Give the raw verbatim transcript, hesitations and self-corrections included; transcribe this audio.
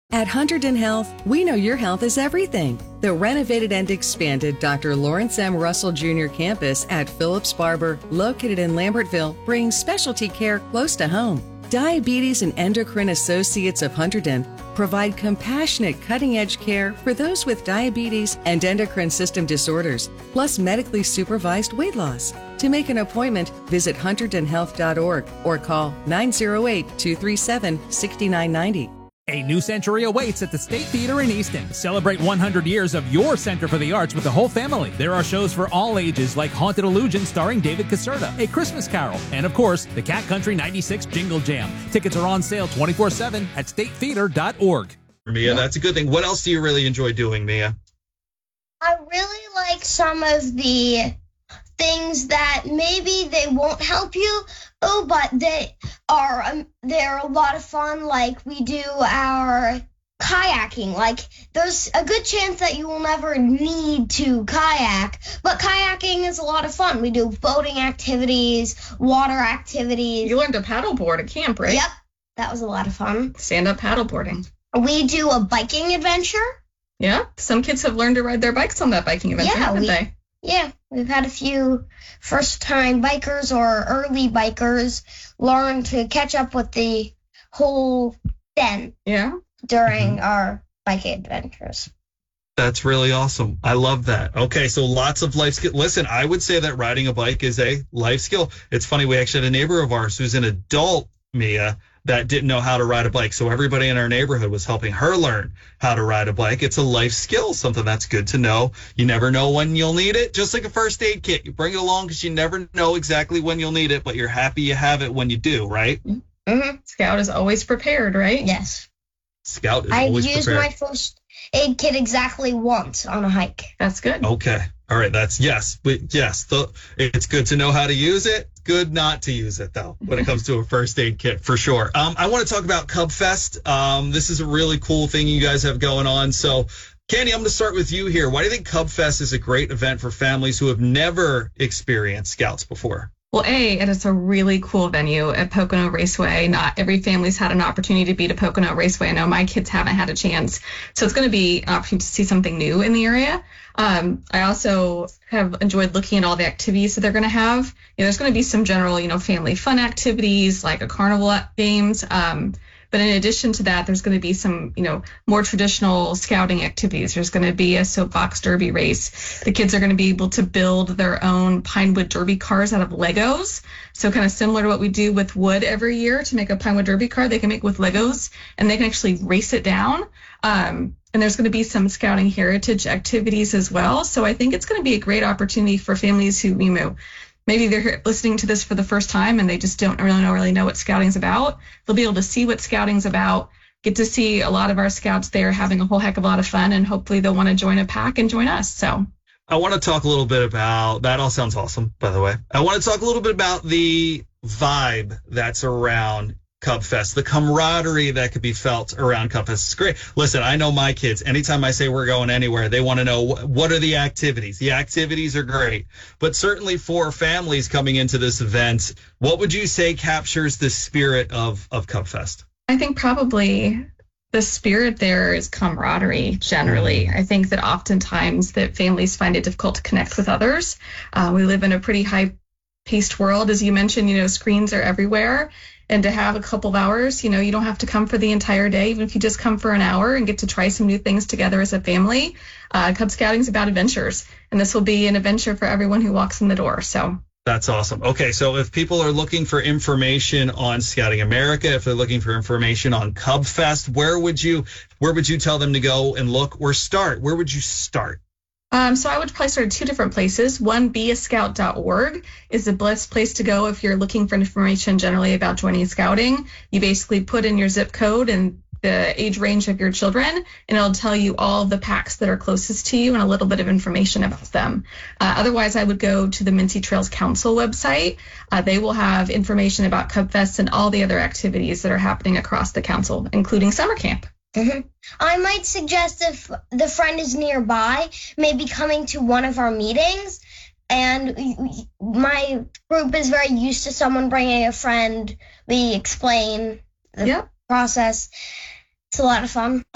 At Hunterdon Health, we know your health is everything. The renovated and expanded Doctor Lawrence M. Russell Junior campus at Phillips Barber, located in Lambertville, brings specialty care close to home. Diabetes and Endocrine Associates of Hunterdon provide compassionate, cutting-edge care for those with diabetes and endocrine system disorders, plus medically supervised weight loss. To make an appointment, visit hunterdon health dot org or call nine oh eight, two three seven, six nine nine zero. A new century awaits at the State Theater in Easton. Celebrate one hundred years of your Center for the Arts with the whole family. There are shows for all ages like Haunted Illusion starring David Caserta, A Christmas Carol, and of course, the Cat Country ninety-six Jingle Jam. Tickets are on sale twenty-four seven at state theater dot org. Mia, that's a good thing. What else do you really enjoy doing, Mia? I really like some of the things that maybe they won't help you, oh, but they are um, they're a lot of fun. Like we do our kayaking. Like there's a good chance that you will never need to kayak, but kayaking is a lot of fun. We do boating activities, water activities. You learned to paddleboard at camp, right? Yep, that was a lot of fun. Stand-up paddleboarding. We do a biking adventure. Yeah, some kids have learned to ride their bikes on that biking adventure, yeah, haven't we, they? Yeah, we've had a few first-time bikers or early bikers learn to catch up with the whole den. Yeah. During mm-hmm. our bike adventures. That's really awesome. I love that. Okay, so lots of life skill. Listen, I would say that riding a bike is a life skill. It's funny, we actually had a neighbor of ours who's an adult, Mia, that didn't know how to ride a bike. So everybody in our neighborhood was helping her learn how to ride a bike. It's a life skill, something that's good to know. You never know when you'll need it. Just like a first aid kit. You bring it along because you never know exactly when you'll need it, but you're happy you have it when you do, right? Mm-hmm. Scout is always prepared, right? Yes. Scout is I always used prepared. my first aid kit exactly once on a hike. That's good. Okay. All right. That's yes. But yes, the, it's good to know how to use it. Good not to use it, though, when it comes to a first aid kit, for sure. Um, I want to talk about Cub Fest. Um, this is a really cool thing you guys have going on. So, Candy, I'm going to start with you here. Why do you think Cub Fest is a great event for families who have never experienced Scouts before? Well, A, it is a really cool venue at Pocono Raceway. Not every family's had an opportunity to be to Pocono Raceway. I know my kids haven't had a chance. So it's going to be an opportunity to see something new in the area. Um, I also have enjoyed looking at all the activities that they're going to have. You know, there's going to be some general, you know, family fun activities like a carnival games. Um, But in addition to that, there's going to be some, you know, more traditional scouting activities. There's going to be a soapbox derby race. The kids are going to be able to build their own Pinewood Derby cars out of Legos. So kind of similar to what we do with wood every year to make a Pinewood Derby car, they can make with Legos, and they can actually race it down. Um, and there's going to be some scouting heritage activities as well. So I think it's going to be a great opportunity for families who, you know, maybe they're listening to this for the first time and they just don't really know, really know what scouting's about. They'll be able to see what scouting's about, get to see a lot of our scouts there having a whole heck of a lot of fun, and hopefully they'll want to join a pack and join us. So I want to talk a little bit about, that all sounds awesome, by the way. I want to talk a little bit about the vibe that's around Cub Fest, the camaraderie that could be felt around Cub Fest. It's great. Listen, I know my kids, anytime I say we're going anywhere, they want to know wh- what are the activities. The activities are great. But certainly for families coming into this event, what would you say captures the spirit of, of Cub Fest? I think probably the spirit there is camaraderie generally. Mm-hmm. I think that oftentimes that families find it difficult to connect with others. Uh, we live in a pretty high-paced world. As you mentioned, you know, screens are everywhere. And to have a couple of hours, you know, you don't have to come for the entire day. Even if you just come for an hour and get to try some new things together as a family. Uh, Cub Scouting is about adventures, and this will be an adventure for everyone who walks in the door. So that's awesome. Okay, so if people are looking for information on Scouting America, if they're looking for information on Cub Fest, where would you where would you tell them to go and look or start? Where would you start? Um, so I would probably start at two different places. One, be a scout dot org is the best place to go if you're looking for information generally about joining scouting. You basically put in your zip code and the age range of your children, and it'll tell you all of the packs that are closest to you and a little bit of information about them. Uh, otherwise, I would go to the Mincy Trails Council website. Uh, they will have information about Cub Fest and all the other activities that are happening across the council, including summer camp. Mm-hmm. I might suggest if the friend is nearby, maybe coming to one of our meetings. And my group is very used to someone bringing a friend. We explain the yep. process. It's a lot of fun.